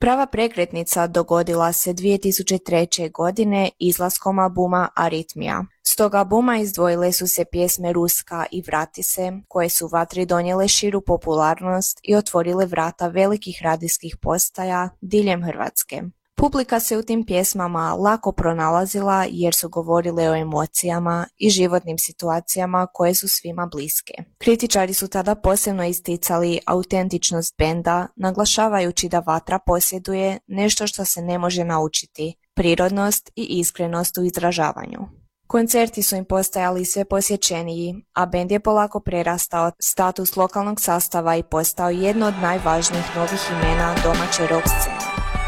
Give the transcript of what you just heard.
Prava prekretnica dogodila se 2003. godine izlaskom albuma Aritmija. S tog albuma izdvojile su se pjesme Ruska i Vrati se, koje su Vatri donijele širu popularnost i otvorile vrata velikih radijskih postaja diljem Hrvatske. Publika se u tim pjesmama lako pronalazila jer su govorile o emocijama i životnim situacijama koje su svima bliske. Kritičari su tada posebno isticali autentičnost benda, naglašavajući da Vatra posjeduje nešto što se ne može naučiti, prirodnost i iskrenost u izražavanju. Koncerti su im postajali sve posjećeniji, a bend je polako prerastao status lokalnog sastava i postao jedno od najvažnijih novih imena domaće rock scene.